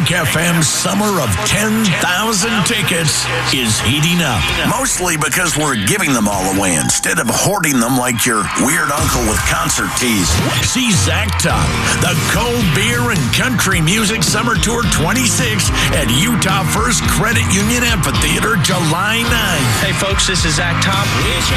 Bank FM's summer of 10,000 tickets is heating up. Mostly because we're giving them all away instead of hoarding them like your weird uncle with concert tees. See Zach Top, the Cold Beer and Country Music Summer Tour 26 at Utah First Credit Union Amphitheater, July 9th. Hey folks, this is Zach Top.